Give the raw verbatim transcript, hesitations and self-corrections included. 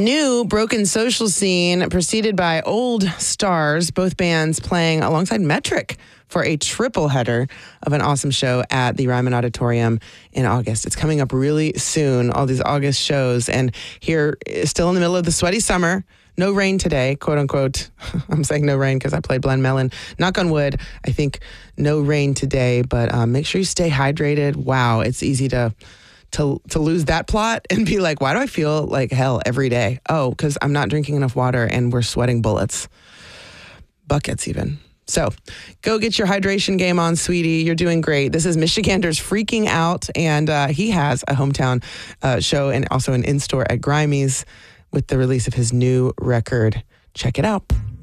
New Broken Social Scene preceded by Old Stars, both bands playing alongside Metric for a triple header of an awesome show at the Ryman Auditorium in August. It's coming up really soon, all these August shows. And here, still in the middle of the sweaty summer, no rain today, quote unquote. I'm saying no rain because I played Blend Melon. Knock on wood, I think no rain today, but um, make sure you stay hydrated. Wow, it's easy to... To, to lose that plot and be like, why do I feel like hell every day? Oh, because I'm not drinking enough water and we're sweating bullets. Buckets even. So go get your hydration game on, sweetie. You're doing great. This is Michiganders Freaking Out, and uh, he has a hometown uh, show and also an in-store at Grimey's with the release of his new record. Check it out.